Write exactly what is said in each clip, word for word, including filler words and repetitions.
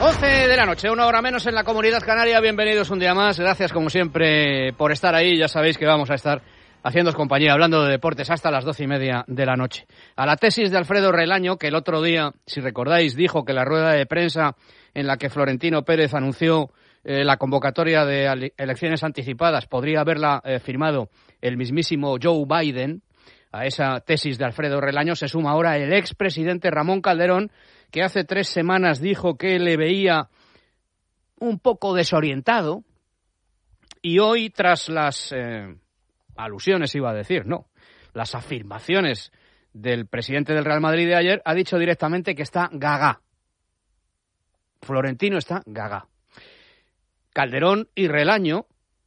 once de la noche, una hora menos en la Comunidad Canaria. Bienvenidos un día más. Gracias, como siempre, por estar ahí. Ya sabéis que vamos a estar haciéndoos compañía, hablando de deportes hasta las doce y media de la noche. A la tesis de Alfredo Relaño, que el otro día, si recordáis, dijo que la rueda de prensa en la que Florentino Pérez anunció eh, la convocatoria de elecciones anticipadas podría haberla eh, firmado el mismísimo Joe Biden. A esa tesis de Alfredo Relaño se suma ahora el expresidente Ramón Calderón, que hace tres semanas dijo que le veía un poco desorientado, y hoy, tras las eh, alusiones, iba a decir, no, las afirmaciones del presidente del Real Madrid de ayer, ha dicho directamente que está gaga. Florentino está gaga. Calderón y Relaño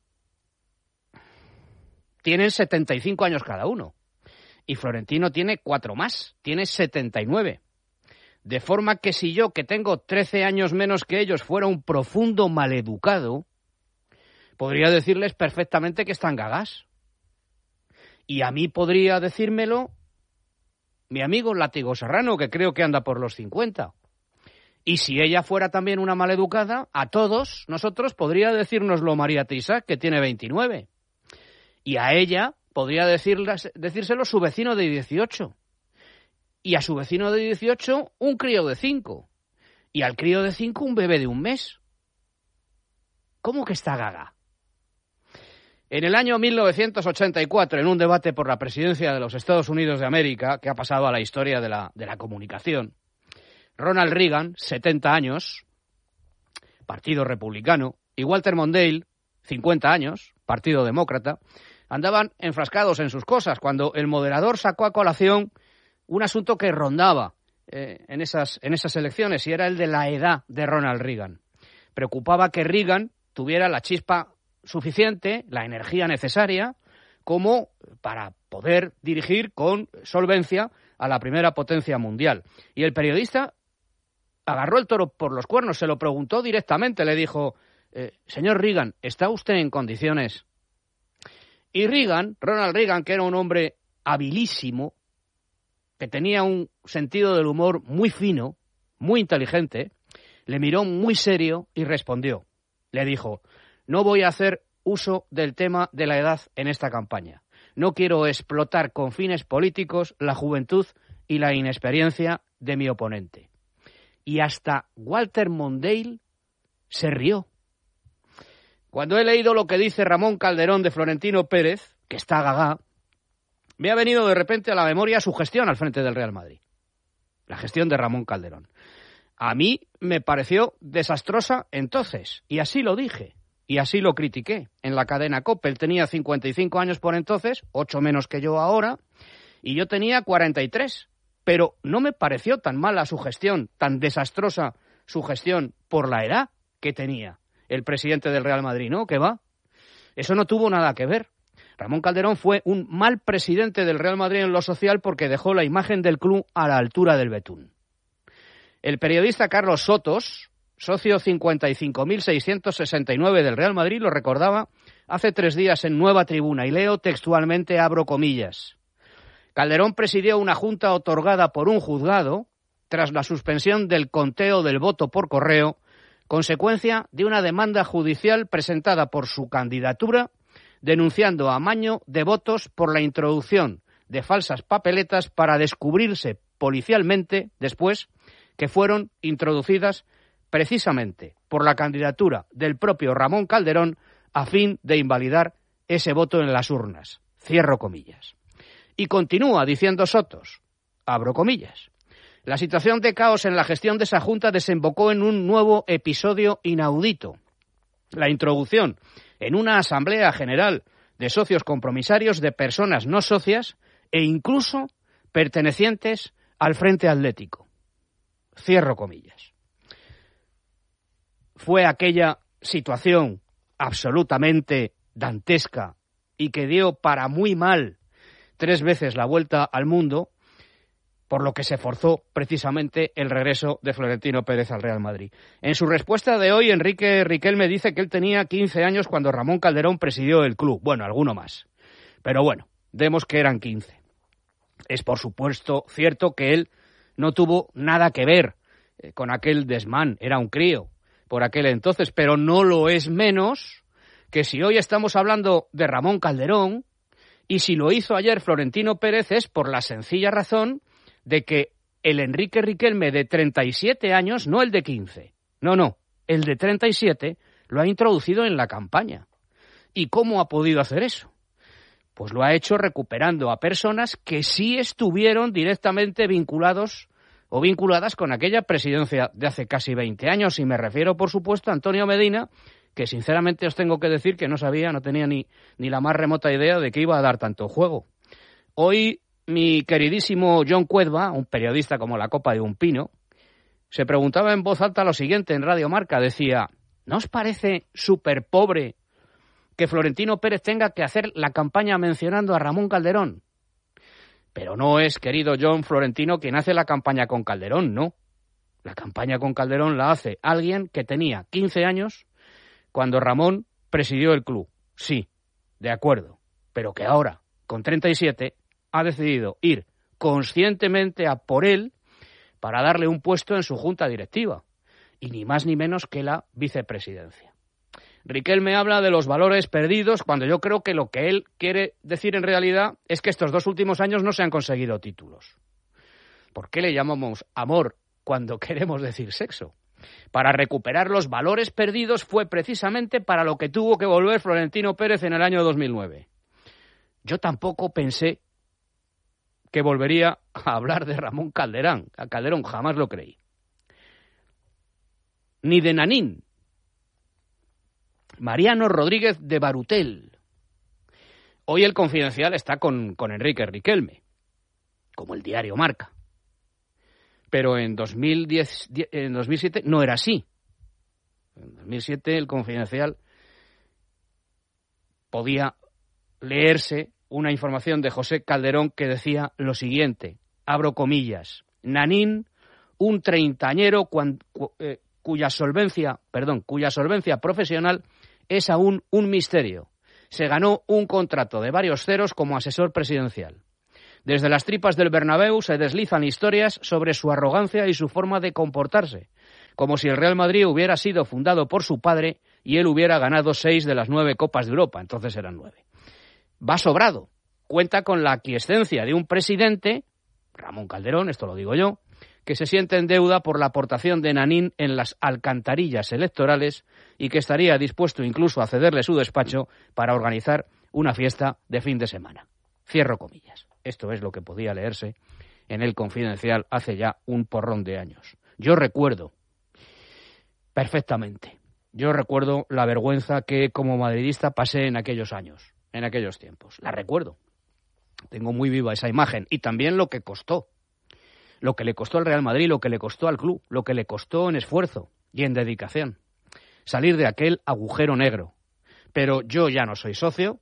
tienen setenta y cinco años cada uno, y Florentino tiene cuatro más, tiene setenta y nueve. De forma que si yo, que tengo trece años menos que ellos, fuera un profundo maleducado, podría decirles perfectamente que están gagas. Y a mí podría decírmelo mi amigo Látigo Serrano, que creo que anda por los cincuenta. Y si ella fuera también una maleducada, a todos nosotros podría decírnoslo María Teixá, que tiene veintinueve. Y a ella podría decirlas, decírselo su vecino de dieciocho. Y a su vecino de dieciocho, un crío de cinco. Y al crío de cinco, un bebé de un mes. ¿Cómo que está gaga? En el año mil novecientos ochenta y cuatro, en un debate por la presidencia de los Estados Unidos de América, que ha pasado a la historia de la, de la comunicación, Ronald Reagan, setenta años, Partido Republicano, y Walter Mondale, cincuenta años, Partido Demócrata, andaban enfrascados en sus cosas cuando el moderador sacó a colación un asunto que rondaba eh, en, esas, en esas elecciones, y era el de la edad de Ronald Reagan. Preocupaba que Reagan tuviera la chispa suficiente, la energía necesaria, como para poder dirigir con solvencia a la primera potencia mundial. Y el periodista agarró el toro por los cuernos, se lo preguntó directamente, le dijo, eh, señor Reagan, ¿está usted en condiciones? Y Reagan, Ronald Reagan, que era un hombre habilísimo, que tenía un sentido del humor muy fino, muy inteligente, le miró muy serio y respondió. Le dijo, no voy a hacer uso del tema de la edad en esta campaña. No quiero explotar con fines políticos la juventud y la inexperiencia de mi oponente. Y hasta Walter Mondale se rió. Cuando he leído lo que dice Ramón Calderón de Florentino Pérez, que está gaga, me ha venido de repente a la memoria su gestión al frente del Real Madrid. La gestión de Ramón Calderón. A mí me pareció desastrosa entonces, y así lo dije, y así lo critiqué en la cadena COPE. Él tenía cincuenta y cinco años por entonces, ocho menos que yo ahora, y yo tenía cuarenta y tres. Pero no me pareció tan mala su gestión, tan desastrosa su gestión por la edad que tenía el presidente del Real Madrid, ¿no? ¿Qué va? Eso no tuvo nada que ver. Ramón Calderón fue un mal presidente del Real Madrid en lo social porque dejó la imagen del club a la altura del betún. El periodista Carlos Sotos, socio cincuenta y cinco mil seiscientos sesenta y nueve del Real Madrid, lo recordaba hace tres días en Nueva Tribuna, y leo textualmente, abro comillas. Calderón presidió una junta otorgada por un juzgado tras la suspensión del conteo del voto por correo, consecuencia de una demanda judicial presentada por su candidatura, denunciando amaño de votos por la introducción de falsas papeletas para descubrirse policialmente después que fueron introducidas precisamente por la candidatura del propio Ramón Calderón a fin de invalidar ese voto en las urnas. Cierro comillas. Y continúa diciendo Sotos, abro comillas. La situación de caos en la gestión de esa junta desembocó en un nuevo episodio inaudito. La introducción en una asamblea general de socios compromisarios de personas no socias e incluso pertenecientes al Frente Atlético. Cierro comillas. Fue aquella situación absolutamente dantesca y que dio para muy mal tres veces la vuelta al mundo, por lo que se forzó precisamente el regreso de Florentino Pérez al Real Madrid. En su respuesta de hoy, Enrique Riquelme dice que él tenía quince años cuando Ramón Calderón presidió el club. Bueno, alguno más. Pero bueno, demos que eran quince. Es por supuesto cierto que él no tuvo nada que ver eh, con aquel desmán, era un crío por aquel entonces, pero no lo es menos que si hoy estamos hablando de Ramón Calderón, y si lo hizo ayer Florentino Pérez es por la sencilla razón de que el Enrique Riquelme de treinta y siete años, no el de quince, no, no, el de treinta y siete lo ha introducido en la campaña. ¿Y cómo ha podido hacer eso? Pues lo ha hecho recuperando a personas que sí estuvieron directamente vinculados o vinculadas con aquella presidencia de hace casi veinte años. Y me refiero, por supuesto, a Antonio Medina, que sinceramente os tengo que decir que no sabía, no tenía ni, ni la más remota idea de que iba a dar tanto juego. Hoy mi queridísimo John Cuedva, un periodista como la copa de un pino, se preguntaba en voz alta lo siguiente en Radio Marca. Decía, ¿no os parece súper pobre que Florentino Pérez tenga que hacer la campaña mencionando a Ramón Calderón? Pero no es, querido John, Florentino quien hace la campaña con Calderón, no. La campaña con Calderón la hace alguien que tenía quince años cuando Ramón presidió el club. Sí, de acuerdo, pero que ahora, con treinta y siete, ha decidido ir conscientemente a por él para darle un puesto en su junta directiva, y ni más ni menos que la vicepresidencia. Riquelme habla de los valores perdidos cuando yo creo que lo que él quiere decir en realidad es que estos dos últimos años no se han conseguido títulos. ¿Por qué le llamamos amor cuando queremos decir sexo? Para recuperar los valores perdidos fue precisamente para lo que tuvo que volver Florentino Pérez en el año dos mil nueve. Yo tampoco pensé que volvería a hablar de Ramón Calderón. A Calderón jamás lo creí. Ni de Nanín. Mariano Rodríguez de Barutel. Hoy el Confidencial está con, con Enrique Riquelme, como el diario Marca. Pero en dos mil diez, en dos mil siete no era así. En dos mil siete el Confidencial podía leerse una información de José Calderón que decía lo siguiente, abro comillas, Nanín, un treintañero cuan, cu, eh, cuya solvencia, perdón, cuya solvencia profesional es aún un misterio. Se ganó un contrato de varios ceros como asesor presidencial. Desde las tripas del Bernabéu se deslizan historias sobre su arrogancia y su forma de comportarse, como si el Real Madrid hubiera sido fundado por su padre y él hubiera ganado seis de las nueve Copas de Europa, entonces eran nueve. Va sobrado, cuenta con la aquiescencia de un presidente, Ramón Calderón, esto lo digo yo, que se siente en deuda por la aportación de Nanín en las alcantarillas electorales y que estaría dispuesto incluso a cederle su despacho para organizar una fiesta de fin de semana. Cierro comillas. Esto es lo que podía leerse en el Confidencial hace ya un porrón de años. Yo recuerdo perfectamente, yo recuerdo la vergüenza que como madridista pasé en aquellos años, en aquellos tiempos. La recuerdo. Tengo muy viva esa imagen y también lo que costó. Lo que le costó al Real Madrid, lo que le costó al club, lo que le costó en esfuerzo y en dedicación. Salir de aquel agujero negro. Pero yo ya no soy socio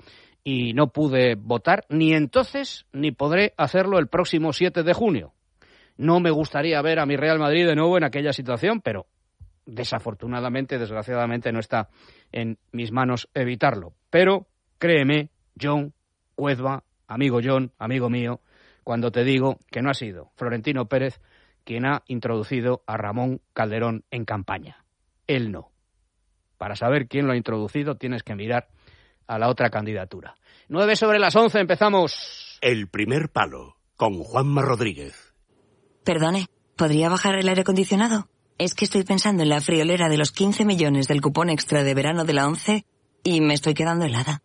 y no pude votar ni entonces ni podré hacerlo el próximo siete de junio. No me gustaría ver a mi Real Madrid de nuevo en aquella situación, pero desafortunadamente, desgraciadamente, no está en mis manos evitarlo. Pero créeme, John Cuedva, amigo John, amigo mío, cuando te digo que no ha sido Florentino Pérez quien ha introducido a Ramón Calderón en campaña. Él no. Para saber quién lo ha introducido tienes que mirar a la otra candidatura. Nueve sobre las once, empezamos. El primer palo, con Juanma Rodríguez. Perdone, ¿podría bajar el aire acondicionado? Es que estoy pensando en la friolera de los quince millones del cupón extra de verano de la ONCE y me estoy quedando helada.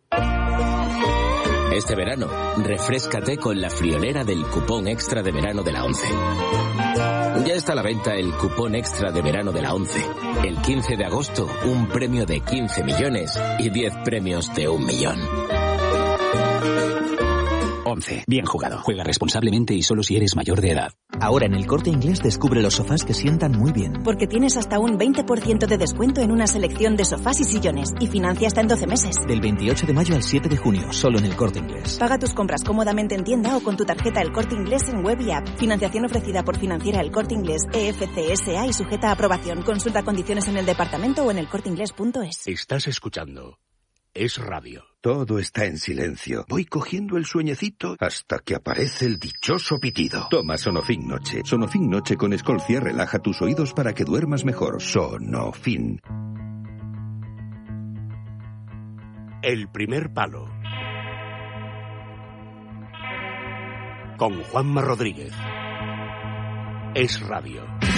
Este verano, refréscate con la friolera del cupón extra de verano de la ONCE. Ya está a la venta el cupón extra de verano de la ONCE. El quince de agosto, un premio de quince millones y diez premios de un millón. ONCE. Bien jugado. Juega responsablemente y solo si eres mayor de edad. Ahora en El Corte Inglés descubre los sofás que sientan muy bien. Porque tienes hasta un veinte por ciento de descuento en una selección de sofás y sillones y financia hasta en doce meses. Del veintiocho de mayo al siete de junio, solo en El Corte Inglés. Paga tus compras cómodamente en tienda o con tu tarjeta El Corte Inglés en web y app. Financiación ofrecida por Financiera El Corte Inglés E F C S A y sujeta a aprobación. Consulta condiciones en el departamento o en elcorteinglés punto es. Estás escuchando Es radio. Todo está en silencio. Voy cogiendo el sueñecito hasta que aparece el dichoso pitido. Toma Sonofin Noche. Sonofin Noche con Escolcia relaja tus oídos para que duermas mejor. Sonofin. El primer palo. Con Juanma Rodríguez. Es radio.